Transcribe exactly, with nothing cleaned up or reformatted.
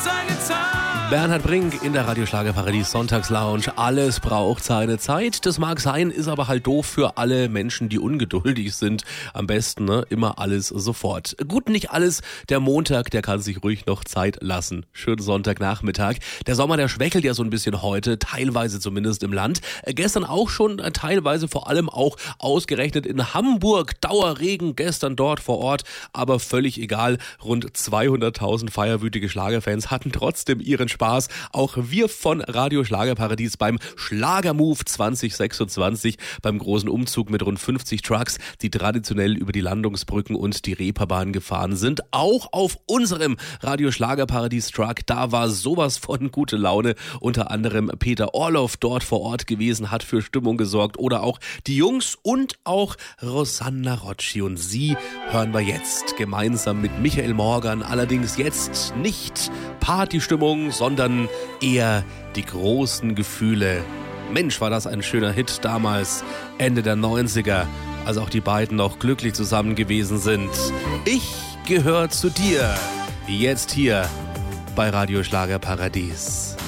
seine Zeit. Bernhard Brink in der Radioschlagerparadies Sonntagslounge. Alles braucht seine Zeit. Das mag sein, ist aber halt doof für alle Menschen, die ungeduldig sind. Am besten, ne, immer alles sofort. Gut, nicht alles. Der Montag, der kann sich ruhig noch Zeit lassen. Schönen Sonntagnachmittag. Der Sommer, der schwächelt ja so ein bisschen heute, teilweise zumindest im Land. Äh, gestern auch schon, äh, teilweise vor allem auch ausgerechnet in Hamburg. Dauerregen gestern dort vor Ort, aber völlig egal. Rund zweihunderttausend feierwütige Schlagerfans hatten trotzdem ihren Spaß. Auch wir von Radio Schlagerparadies beim Schlagermove zwanzig sechsundzwanzig, beim großen Umzug mit rund fünfzig Trucks, die traditionell über die Landungsbrücken und die Reeperbahn gefahren sind. Auch auf unserem Radio Schlagerparadies Truck, da war sowas von gute Laune. Unter anderem Peter Orloff dort vor Ort gewesen, hat für Stimmung gesorgt. Oder auch die Jungs und auch Rosanna Rocci. Und sie hören wir jetzt gemeinsam mit Michael Morgan. Allerdings jetzt nicht Partystimmung, sondern eher die großen Gefühle. Mensch, war das ein schöner Hit damals, Ende der neunziger, als auch die beiden noch glücklich zusammen gewesen sind. Ich gehöre zu dir, jetzt hier bei Radio Schlagerparadies.